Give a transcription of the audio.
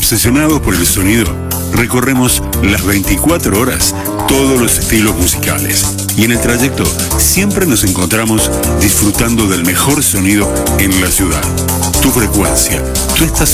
Obsesionados por el sonido, recorremos las 24 horas todos los estilos musicales. Y en el trayecto siempre nos encontramos disfrutando del mejor sonido en la ciudad. Tu frecuencia, tu estación.